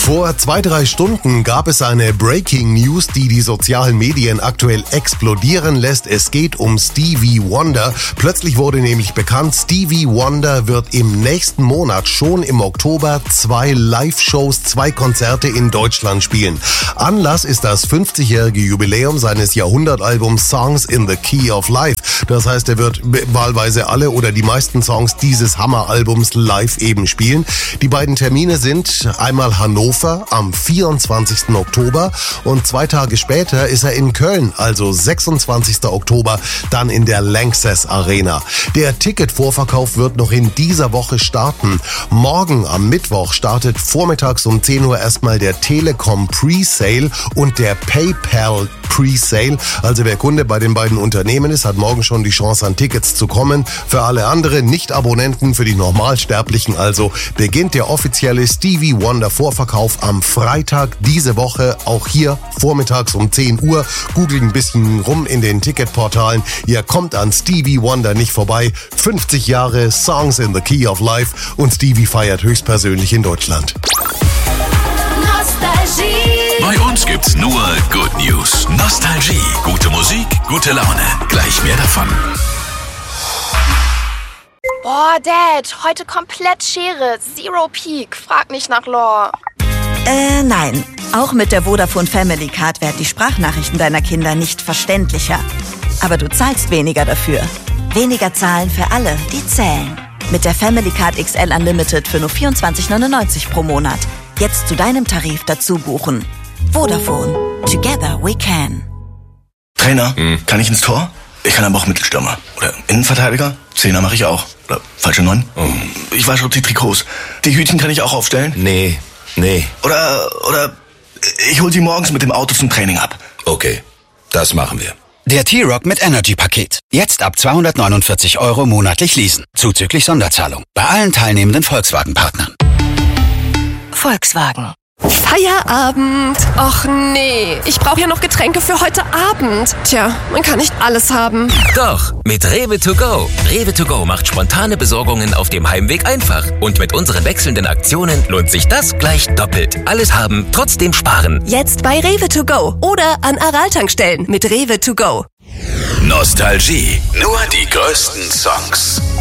Vor 2-3 Stunden gab es eine Breaking News, die die sozialen Medien aktuell explodieren lässt. Es geht um Stevie Wonder. Plötzlich wurde nämlich bekannt, Stevie Wonder wird im nächsten Monat, schon im Oktober, 2 Live-Shows, 2 Konzerte in Deutschland spielen. Anlass ist das 50-jährige Jubiläum seines Jahrhundertalbums Songs in the Key of Life. Das heißt, er wird wahlweise alle oder die meisten Songs dieses Hammeralbums live eben spielen. Die beiden Termine sind einmal Hannover am 24. Oktober und 2 Tage später ist er in Köln, also 26. Oktober, dann in der Lanxess Arena. Der Ticketvorverkauf wird noch in dieser Woche starten. Morgen am Mittwoch startet vormittags um 10 Uhr erstmal der Telekom Presale und der PayPal Presale. Also wer Kunde bei den beiden Unternehmen ist, hat morgen schon die Chance, an Tickets zu kommen. Für alle anderen Nicht-Abonnenten, für die Normalsterblichen also, beginnt der offizielle Stevie Wonder Vorverkauf am Freitag diese Woche. Auch hier vormittags um 10 Uhr. Googelt ein bisschen rum in den Ticketportalen. Ihr kommt an Stevie Wonder nicht vorbei. 50 Jahre Songs in the Key of Life und Stevie feiert höchstpersönlich in Deutschland. Bei uns gibt's nur Good News. Nostalgie, gute Musik, gute Laune. Gleich mehr davon. Boah, Dad, heute komplett Schere. Zero Peak. Frag nicht nach Lore. Nein. Auch mit der Vodafone Family Card werden die Sprachnachrichten deiner Kinder nicht verständlicher. Aber du zahlst weniger dafür. Weniger zahlen für alle, die zählen. Mit der Family Card XL Unlimited für nur 24,99 pro Monat. Jetzt zu deinem Tarif dazu buchen. Vodafone. Together we can. Trainer, kann ich ins Tor? Ich kann aber auch Mittelstürmer. Oder Innenverteidiger? Zehner mache ich auch. Oder falsche 9? Ich wasche auch die Trikots. Die Hütchen kann ich auch aufstellen? Nee. Oder ich hol sie morgens mit dem Auto zum Training ab. Okay, das machen wir. Der T-Rock mit Energy-Paket. Jetzt ab 249 € monatlich leasen. Zuzüglich Sonderzahlung. Bei allen teilnehmenden Volkswagen-Partnern. Volkswagen. Feierabend. Och nee, ich brauche ja noch Getränke für heute Abend. Tja, man kann nicht alles haben. Doch, mit Rewe to go. Rewe to go macht spontane Besorgungen auf dem Heimweg einfach. Und mit unseren wechselnden Aktionen lohnt sich das gleich doppelt. Alles haben, trotzdem sparen. Jetzt bei Rewe to go oder an Aral-Tankstellen mit Rewe to go. Nostalgie, nur die größten Songs.